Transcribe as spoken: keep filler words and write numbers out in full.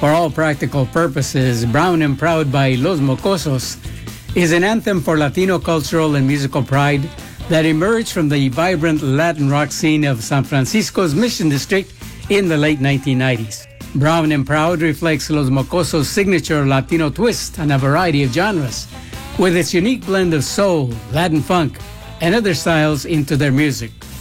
For all practical purposes, Brown and Proud by Los Mocosos is an anthem for Latino cultural and musical pride that emerged from the vibrant Latin rock scene of San Francisco's Mission District in the late nineteen nineties. Brown and Proud reflects Los Mocosos' signature Latino twist on a variety of genres, with its unique blend of soul, Latin funk, and other styles into their music.